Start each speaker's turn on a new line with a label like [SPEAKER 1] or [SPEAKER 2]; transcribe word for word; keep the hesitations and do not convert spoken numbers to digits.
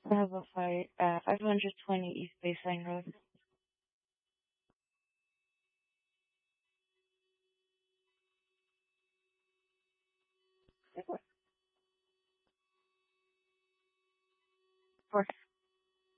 [SPEAKER 1] I have a five, uh, five hundred twenty East Baseline Road. Four.